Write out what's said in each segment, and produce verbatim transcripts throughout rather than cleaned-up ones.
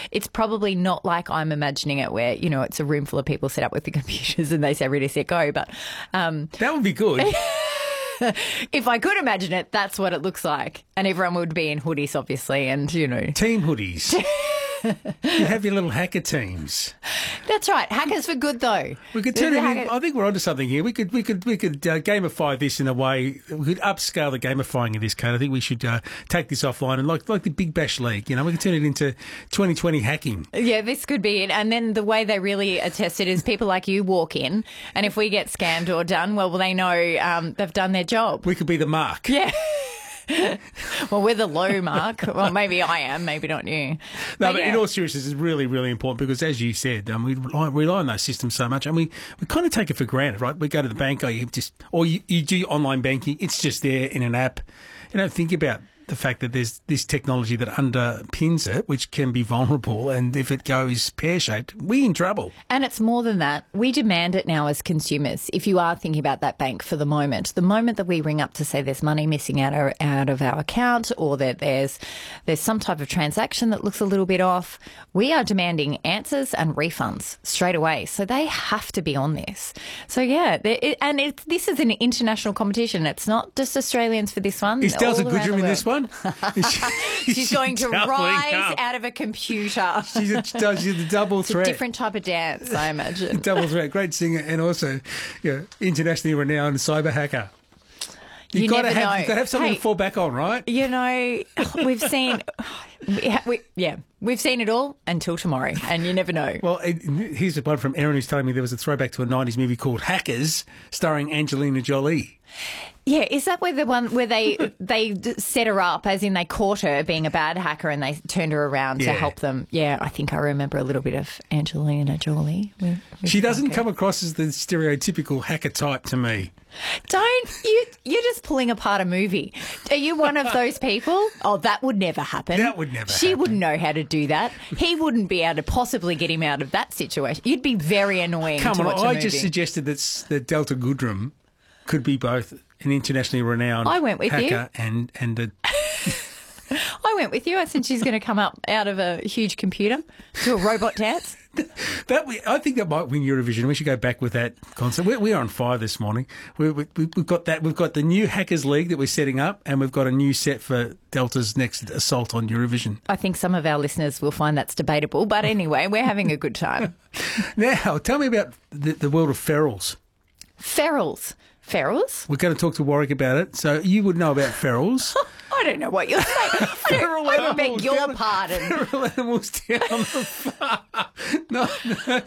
it's probably not like I'm imagining it where, you know, it's a room full of people set up with the computers and they say ready, set, go. But um, that would be good. if I could imagine it, that's what it looks like. And everyone would be in hoodies, obviously, and, you know. Team hoodies. You have your little hacker teams. That's right. Hackers for good, though. We could turn it in, I think we're onto something here. We could we could we could uh, gamify this in a way. We could upscale the gamifying of this, Kate. I think we should uh, take this offline and like like the Big Bash League. You know, we could turn it into twenty twenty hacking. Yeah, this could be it. And then the way they really attest it is people like you walk in, and if we get scammed or done, well, they know um, they've done their job. We could be the mark. Yeah. Well, we're the low mark. Well, maybe I am, maybe not you. No, but, but yeah. in all seriousness, it's really, really important because, as you said, um, we rely, rely on those systems so much, and we, we kind of take it for granted, right? We go to the bank, or you just, or you, you do online banking. It's just there in an app. You don't think about the fact that there's this technology that underpins it, which can be vulnerable, and if it goes pear-shaped, we're in trouble. And it's more than that. We demand it now as consumers. If you are thinking about that bank for the moment, the moment that we ring up to say there's money missing out, our, out of our account or that there's there's some type of transaction that looks a little bit off, we are demanding answers and refunds straight away. So they have to be on this. So, yeah, it, and it's, this is an international competition. It's not just Australians for this one. Is Delta all around Goodrum the in this world. one? She's going to doubling rise up. out of a computer. She's a, she's a double It's threat. a different type of dance, I imagine. Double threat, great singer, and also, you know, internationally renowned cyber hacker. You've You got to never have, know. you've got to have something Hey, to fall back on, right? You know, we've seen, we, ha- we, yeah, we've seen it all until tomorrow, and you never know. Well, it, here's one from Erin who's telling me there was a throwback to a nineties movie called Hackers, starring Angelina Jolie. Yeah, is that where the one where they they d- set her up, as in they caught her being a bad hacker and they turned her around Yeah. to help them? Yeah, I think I remember a little bit of Angelina Jolie. with- with She doesn't hacker. come across as the stereotypical hacker type to me. Don't you? You're just pulling apart a movie. Are you one of those people? Oh, that would never happen. That would never She happen. wouldn't know how to do that. He wouldn't be able to possibly get him out of that situation. You'd be very annoying. Come to on, watch a I movie. just suggested that, s- that Delta Goodrum could be both an internationally renowned I went with you. hacker and, and a... I went with you. I said she's going to come up out of a huge computer, do a robot dance. That we, I think that might win Eurovision. We should go back with that concept. We're, we're on fire this morning. We, we, we've got that. We've got the new Hackers League that we're setting up, and we've got a new set for Delta's next assault on Eurovision. I think some of our listeners will find that's debatable, but anyway, we're having a good time. Now, tell me about the, the world of ferals. Ferals. Ferals? We're going to talk to Warwick about it. So you would know about ferals. I don't know what you're saying. I, Feral don't, I would animals beg your down- pardon. Feral animals down the farm. No, no.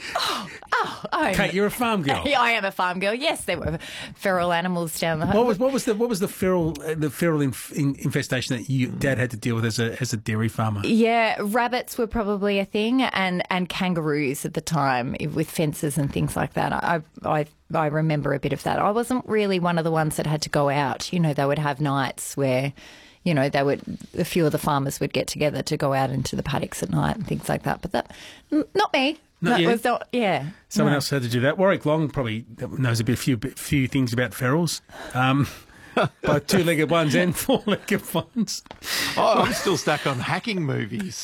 I'm- Kate, you're a farm girl. Yeah, I am a farm girl. Yes, there were feral animals down the What was what was the what was the feral uh, the feral inf- in, infestation that you Dad had to deal with as a as a dairy farmer? Yeah, rabbits were probably a thing, and, and kangaroos at the time with fences and things like that. I, I I remember a bit of that. I wasn't really one of the ones that had to go out. You know, they would have nights where, you know, they would a few of the farmers would get together to go out into the paddocks at night and things like that. But that, n- not me. Not that you? was not. Yeah, Someone no. else had to do that. Warwick Long probably knows a bit, few few things about ferals. Um, both two-legged ones and four-legged ones. Oh, I'm still stuck on hacking movies.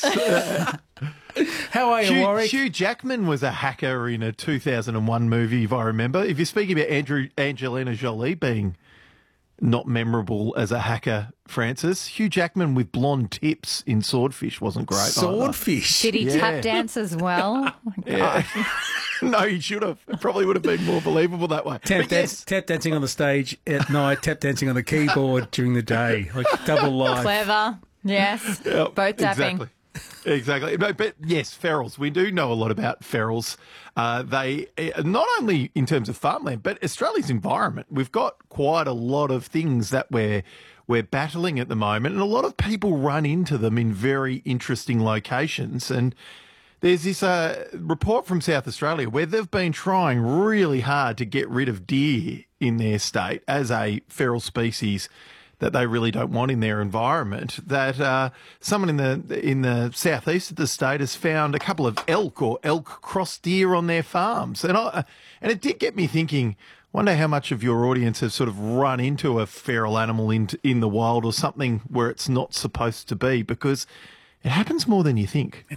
How are you, Hugh, Warwick? Hugh Jackman was a hacker in a two thousand one movie, if I remember. If you're speaking about Andrew Angelina Jolie being not memorable as a hacker, Francis, Hugh Jackman with blonde tips in Swordfish wasn't great. either. Swordfish. Did he Yeah. tap dance as well? Oh my God. No, he should have. It probably would have been more believable that way. Tap, But dance, yes, tap dancing on the stage at night, tap dancing on the keyboard during the day, like double life. Clever. Yes. Yep, Both tapping. Exactly. Exactly. No, but yes, ferals. We do know a lot about ferals. Uh, they, uh, not only in terms of farmland, but Australia's environment. We've got quite a lot of things that we're, we're battling at the moment, and a lot of people run into them in very interesting locations. And there's this uh, report from South Australia where they've been trying really hard to get rid of deer in their state as a feral species that they really don't want in their environment. That uh, someone in the in the southeast of the state has found a couple of elk or elk cross deer on their farms, and I and it did get me thinking. Wonder how much of your audience have sort of run into a feral animal in in the wild or something where it's not supposed to be, because it happens more than you think.